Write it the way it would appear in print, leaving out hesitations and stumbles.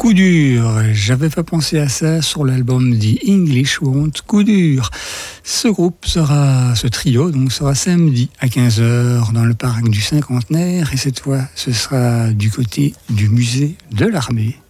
Coup dur, j'avais pas pensé à ça sur l'album The English Want. Coup dur. Ce trio sera samedi à 15h dans le parc du Cinquantenaire et cette fois ce sera du côté du musée de l'Armée.